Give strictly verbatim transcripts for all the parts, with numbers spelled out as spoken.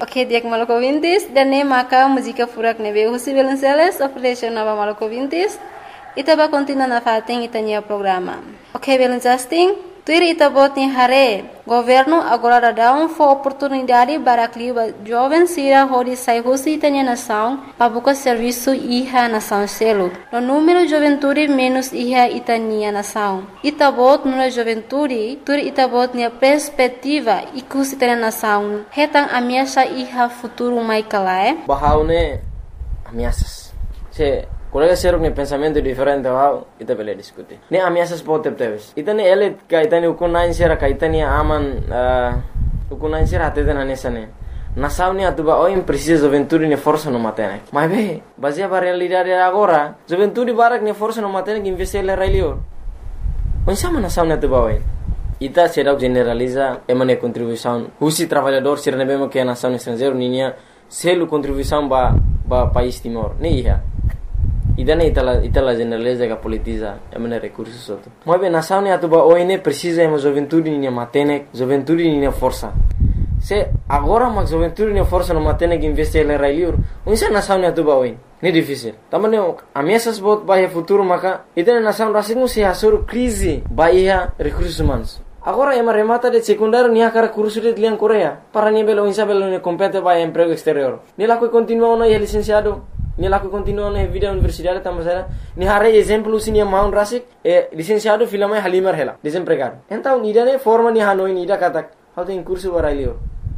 Ok, diak Maluku Vintis, dan ne maka música furak nebe husi Velenceles, operation nova Maluku Vintis, ita ba continua na fating itanya programa. Ok, Velencasting, tuir ita bot ni hare, governo agora dá um for oportunidade para cliba jovem sira hori sai husi itanya nação, para buscar serviço iha nação selo. No número juventude menos iha itania nação. Ita bot no juventude, tuir ita bot ni perspectiva ikus itanya nação. Hetang ameaça iha futuro mai kalae. Bahaune ameaças. Se colega ser um pensamento diferente, wow, ita bele discutir. Ne ameaças pode ter. Ita ne ele ka ita ne ukunain sera ka ita ne aman ukunain sera até na nessa ne. Na saúde atuba oi precisa juventude ne força no matene. Mas be, baseia para realidade agora, juventude barak ne força no matene que investir le railio. Onde sama na saúde atuba oi. Ita será generaliza emane contribuição. Husi trabalhador ser ne bemo que a nação estrangeiro ninha selo contribuição ba ba país Timor. Ne ia. Idane itala itala generaliza que politiza emane recursos outro. Mas bem na saúde atuba oi ne precisa emo juventude ninha matene, juventude ninha força. Se agora mas juventude ninha força no matene que investir le railio. Onde sa na saúde atuba oi. Ne difícil. Tamane ameaças bot bahia futuro maka itane nação racismo se asur crise bahia recursos humanos. Agora ema remata de secundário nia cara curso de liang Coreia para nia belo insa belo ne compete bahia emprego exterior. Ni laku continua na licenciado, ni laku continua na vida universidade tamasera. Ni hare exemplo sinia maun rasik e licenciado filama halimar hela desempregado. Então idane forma ni hanoi ni da katak how tem curso barailio.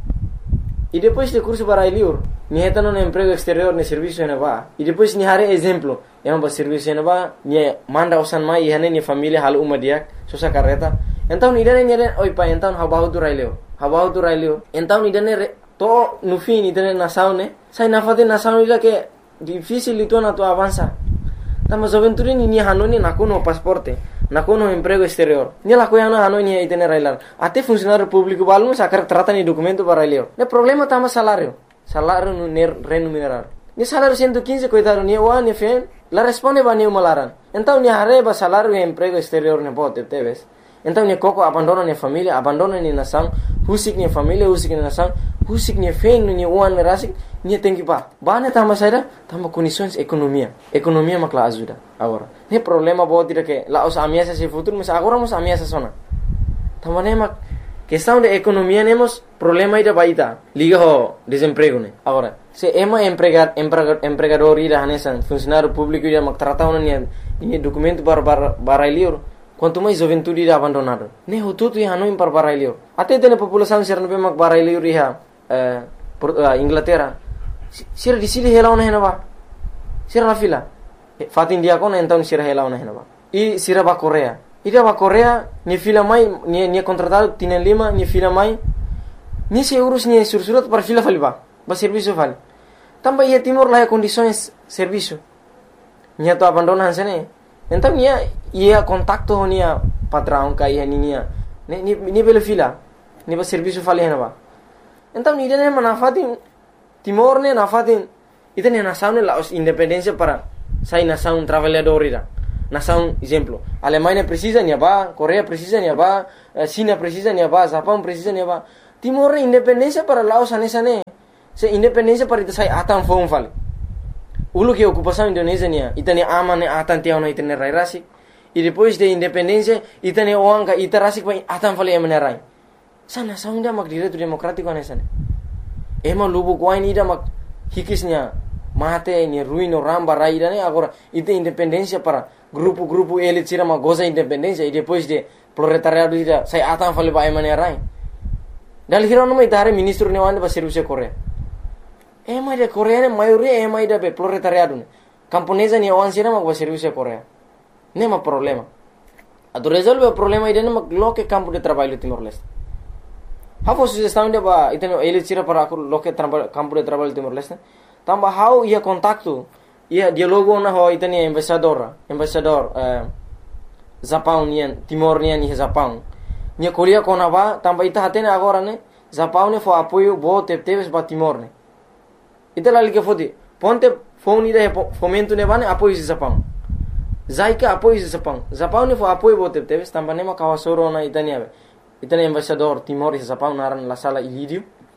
E depois de curso barailio ni hetano no emprego exterior ne serviço ne va. E depois ni hare exemplo ema ba serviço ne va ni manda usan mai hane ni família hal uma diak sosa carreta. Então nidane nidane oi pa então habau tu railio habau tu railio então nidane to no fim nidane nação ne sai na fate nação ila que difícil itu na tu avança tamo juventude ni ni hanoni na kuno pasporte na kuno emprego exterior ni la coiana hanoni itene railar até funcionário público balmo sacar trata ni documento para railio ne problema tamo salário salário no remunerar ni salário cento e quinze coitado ni wa ni fen la responde ba ni malaran então ni hareba salário e emprego exterior ne pote teves. Então ni koko abandona ni família, abandona ni nação, husik ni família, husik ni nação, husik ni fen ni uan ni rasik, ni tem que pa. Bane tama saída, tama condições economia. Economia makla ajuda agora. Ne problema boa tira que lá os ameaças se futuro, mas agora mos ameaças sona. Tama ne mak questão de economia nemos problema ida baita. Liga ho desemprego ne. Agora, se ema empregar empregador ida hanesan, funcionário público ida mak tratau ni ni documento bar bar barailio. Quanto mais juventude irá abandonado. Ne hututu ia hanoi par barailio. Até tem população ser no mak barailio riha eh Inglaterra. Sira di sili hela ona henaba. Sira na fila. Fatin dia kona então sira hela ona henaba. E sira ba Coreia. Ida ba Coreia ni fila mai ni ni contratado tinen lima ni fila mai. Ni se urus ni sursurat par fila faliba. Ba serviço fali. Tamba ia Timor lá condições serviço. Ni to abandonan sene. Então ia ia contacto nia patrão kai nia ni ni ni bela fila ni ba serviço fali henaba. Então ni dene manafatin Timor ne nafatin ita ne nação ne la independência para sai nação trabalhador ira. Nação exemplo, Alemanha precisa nia ba, Coreia precisa nia ba, China precisa nia ba, Japão precisa nia ba. Timor ne independência para Laos anesa ne. Se independência para ita sai atan fom fali. Ulu que ocupação Indonésia nia, ita ne aman ne atan tiao na ita ne rai rasik. E depois de independência, ita ne oanga ita rasik pa atan fali emane rai. Sa nação dia mak direito democrático anesa ne. Ema lubu kuai ni da mak hikisnya mate ni ruino ramba rai da ne agora ita independência para grupo-grupo elit sira ma goza independência e depois de proletariado ida sai atan fali ba emane rai. Dal hiro no mai tare ministro ne wanda ba serviço Coreia. Ema de Coreia ne maioria ema ida be proletariado ne. Camponesa ni awan sira ma ba serviço Coreia. Ne ma problema. Ado resolve o problema ida ne ma loke campo de trabalho Timor-Leste. Hafo sugestão de ba iteno elit sira para loke campo de trabalho Timor-Leste. Tamba how ia contacto ia dialogo na ho itani embaixador, embaixador eh Japão nian Timor nian ni Japão. Nia Coreia kona ba tamba ita hatene agora ne Japão ne fo apoio bo tepteves ba Timor ne. Ita lali que fodi ponte fone ida fomento ne ba ne apoio Japão. Zaika apoio Japão. Japão ne fo apoio bo tepteves tamba ne ma kawasoro na itani ave. Itani embaixador Timor e Japão naran la sala ilidio.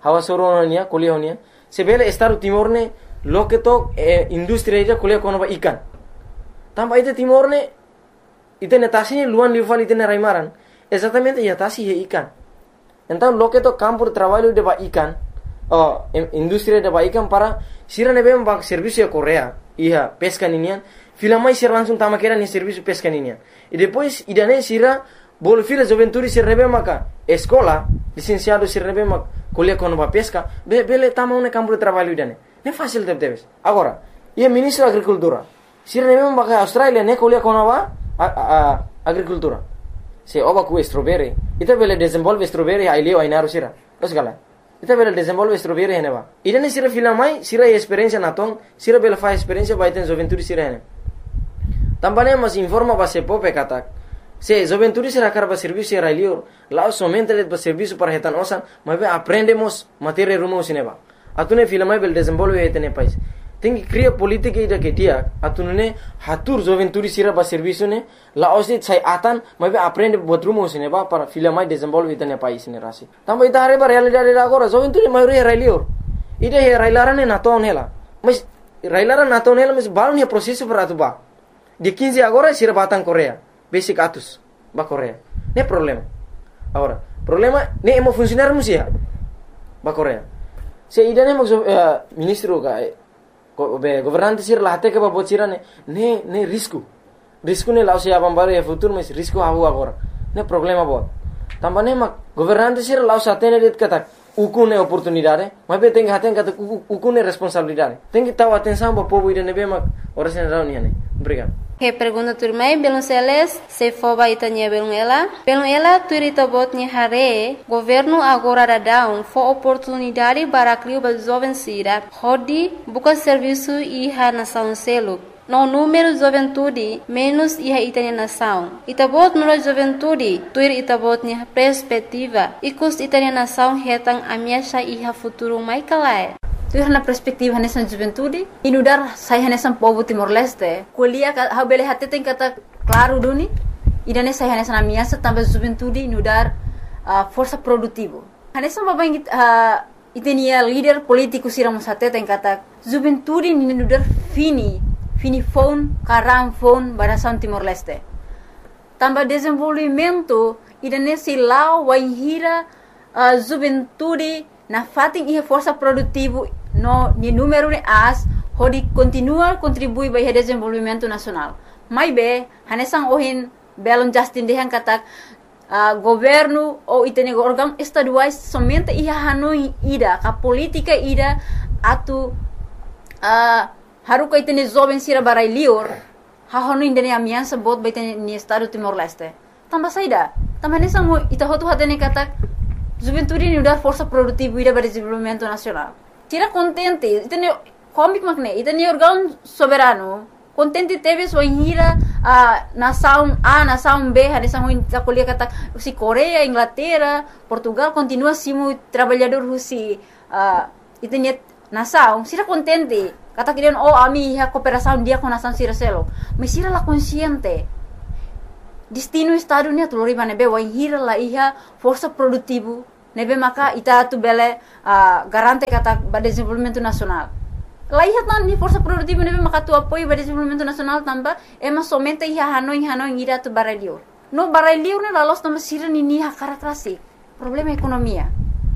hawa soro nia kuliah nia sebele Estado Timor ne loke to eh, industri ida kuliah kono ba ikan tamba ite Timor ne ite netasi luan lival ite raimaran exatamente ya tasi he ikan então loke to campo de trabalho de ba ikan oh industri de ba ikan para sira nebe ba serviço ya Korea iya pesca ninian fila mai sira langsung tama kera ni serviço pesca ninian e depois idane sira bol fila joventuri sira nebe maka escola licenciado sira nebe maka kuliah kono ba pesca be bele tama un campo de trabalho idane ne fácil de teves agora ia ministro da agricultura sira nebe maka Australia ne kuliah kono ba a, a, agricultura se oba ku strawberry ita bele desenvolve strawberry ai leo ai naru sira os gala ita bele desenvolve strawberry hene ba idane sira fila mai sira experiência na tong sira bele fa experiência ba iten joventuri sira hene tambane mas informa ba se pope katak se joventuri sira karba serviço ai leo lá somente de ba serviço para hetan osan mas be aprendemos matéria rumo sineba atune fila mai bele desenvolve hetene pais tengi cria politika ida ke dia atunune hatur joventuri sira ba serviço ne la osit sai atan mai be aprende botrumo sine ba para fila mai desenvolve itane país ne rasi tamba ita hare ba realidade da agora joventuri mai re railior ida he railarane na ton hela mas railara na ton hela mas balun he processo para atuba de quinze agora sira batang Korea basic atus ba Korea ne problema agora problema ne emo funcionar musia ba Korea se ida ne mo uh, ministro ka be governante sir lahte ke babot sira ne ne ne risco risco ne lao se abambare e futuro mas risco hawo agora ne problema bot tambane mak governante sir lao satene det kata ukune oportunidade mas be tem haten kata ukune responsabilidade tem que taw atenção ba povo ide ne be mak ora sen rauni ne obrigado. Que pergunta turmai belum seles se foba itanya belum ela belum ela turita botnya hare governo agora da down for oportunidade para criar ba jovem sira hodi buka serviço iha nação selo no número juventude menos iha itanya nação itabot no juventude tuir itabotnya perspectiva ikus itanya nação hetang amiasha iha futuro mai kalai tuir na perspektiva nessa juventude inudar saya nessa povo Timor Leste kuliah ha bele hate tem kata claro duni idane saya nessa amiasa tambah juventude inudar uh, força produtivo nessa babang uh, itenia líder político siramos hate tem kata juventude inudar fini fini phone karam phone barasan Timor Leste tambah desenvolvimento idane silau waihira uh, juventude na fating ihe força produtivo no ni número ne as hodi continua contribui para o desenvolvimento nacional mai be hanesang ohin belon Justin dehan katak uh, governo ou itene órgão estaduais somente iha hanoi ida ka politika ida atu uh, haruka itene jovem sira barai lior ha hanoi indene amiansa bot ba itene ni estado Timor Leste tamba saida tamba hanesang mo ita hotu hatene katak juventude ni udar força produtiva ida para desenvolvimento nacional tira contente itene comic magne itene órgão soberano contente teve sua inhira a nação A nação B hanesang mo kakulia kata si Korea Inglaterra Portugal continua simo trabalhador husi uh, itene nação sira contente kata kirian oh ami ha cooperação dia com nação sira selo mas sira la consciente destino estado ni tu lori nebe wa hira la iha força produtivo nebe maka ita tu bele uh, garante kata ba desenvolvimento nacional la iha tan ni força produtivo nebe maka tu apoio ba desenvolvimento nacional tamba ema somente iha hanoi hanoi ira tu baralio no baralio ne la los tamba sira ni ni ha karakterasi problema ekonomia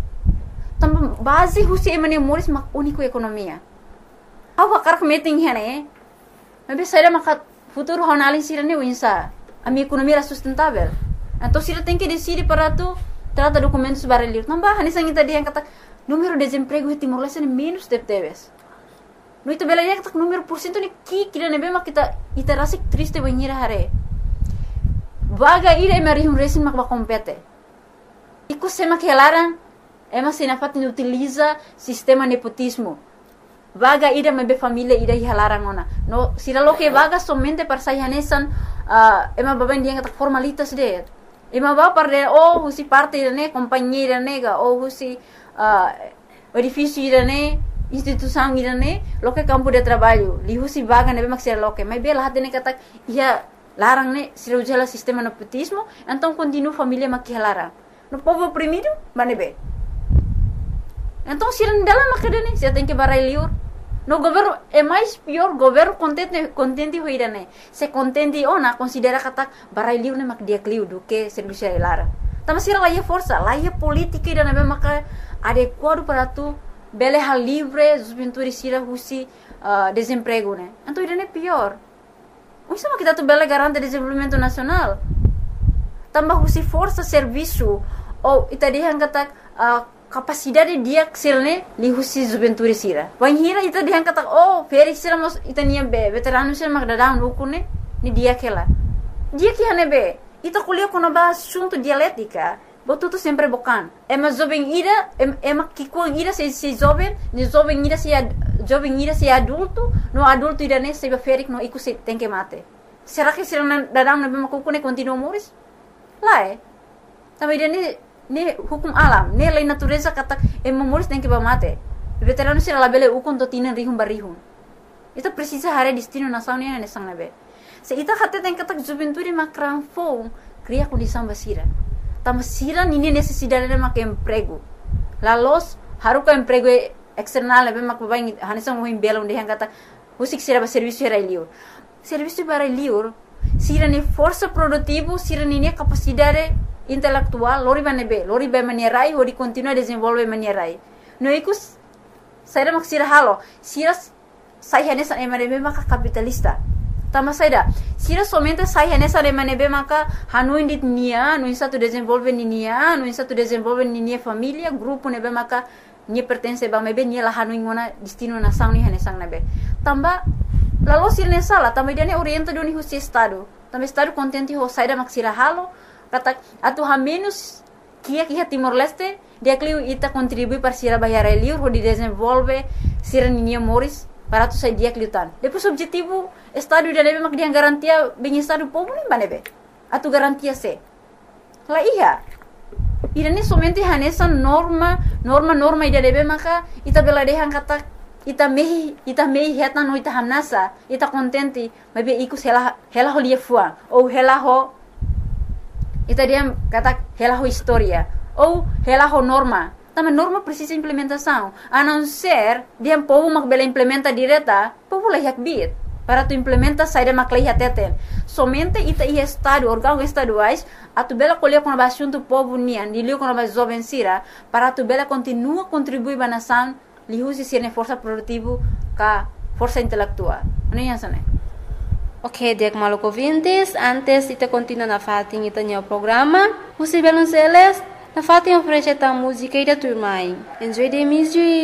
tamba base husi emane moris mak unico ekonomia awa karak meeting hene nebe saida maka futuro honalin sira ne winsa a minha economia era sustentável. Então, se ela tem que decidir para tu, trata documentos para ler. Não vai, nem sangue tadi yang kata número de desemprego di Timor Leste menos de teves. No itu bela yang kata número porcento ni ki kira nebe mak kita ita rasik triste banhira hare. Vaga ira emari um resin mak ba compete. Iku sema que elaran ema sinafat ni utiliza sistema nepotismo. Vaga ida mebe família ida hilaran ona. No, sira lo que vaga somente para sayanesan uh, ema baben dia kata formalitas de. Ema ba para oh husi parte ne companhia nega oh husi uh, edifício ne instituição ne lo que campo de trabalho. Li husi vaga nebe mak sira lo que. Mas bela hatene kata ia larang ne sira ujala sistema nepotismo, então continua família mak hilaran. No povo oprimido, manebe. Então, se não dela macadane, se tem que barai liur. No governo é mais pior, governo contente contente hoira né. Se contente ona considera kata barai liur ne mak dia kliu do que serviço é lara. Tama sira lá é força, lá é política ida na maka adequado para tu bele hal livre, juventude sira husi uh, desemprego né. Então ida é pior. O sama kita tu bele garante desenvolvimento nacional. Tambah husi força serviço ou ita dihan kata uh, capacidade dia ksilne li husi juventude sira. Wan hira ita dihan kata oh feri sira mos ita nia be veterano sira mak dadang ukune ni dia kela. Dia que hane be ita kuliah kono ba assunto dialética. Botuto sempre bocan. Ema jovem ira ema kikuang ira se se jovem, ni jovem ira se jovem ira se adulto, no adulto ira ne se be ferik no iku se tem que mate. Será que sira dadang na be makukune continua moris? Lá é. Também ira ne ne hukum alam, ne lei natureza kata e memoris tem que ba mate. Veterano sira labele ukon to tinan rihum barihum. Ita precisa hare destino nação ne ne sang nabe. Se ita kata tem kata juventude makran fo, cria condição basira. Tama sira nini necessidade de mak emprego. La los haruka emprego external nabe mak baing hanisang mo himbela unde kata usik sira ba serviço era liur. Serviço para liur, sira ne força produtivo, sira nini capacidade intelectual, lori ba nebe, lori ba manierai, hori continua desenvolve manierai. No ikus, saida mak sira halo, sira sai hanesa emanebe maka capitalista. Tama saida, sira somente sai hanesa emanebe maka hanu indit nia, no satu desenvolve nia, no satu desenvolve nia família, grupo nebe maka nia pertence ba mebe nia la hanu ingona destino nação ni hanesang nebe. Tamba lalu sira ne sala, tamba dia ne orienta doni husi estado. Tamba estado contente ho saida mak sira halo. Kata atu ha menos kia kia Timor Leste dia kliu ita contribui para sira bayar liur ho di desenvolve sira ninia moris para tu sai dia kliutan. Depois objetivo estado dia nebe mak dia garantia bem estado povo nem banebe. Atu garantia se. La iya. Ira ni somente hanesa norma norma norma dia nebe maka ita bela dehan kata ita mehi ita mehi heta no ita hanasa ita contente mabe ikus hela hela ho lia fua ou hela ho ita dia kata hela ho história ou hela ho norma. Também norma precisa implementação. A não ser dia povo mak bela implementa direta, povo leh bit para tu implementa saída mak leh teten. Somente ita i estado órgão estaduais a tu bela colher com assunto povo nian, dilio com a jovem sira para tu bela continua contribuir ba nação, li usi sirne força produtivo ka força intelectual. Ano yan sana? Ok, Diak Maluco ouvintes, antes de continuar na fatin ita o programa, Husi Belonceles, na fatin oferece a música e da turma. Enjoy the music.